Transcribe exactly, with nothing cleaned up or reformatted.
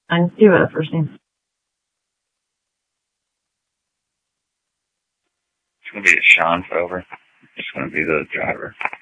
I didn't see what the first name. It's going to be Sean Fover. It's going to be the driver.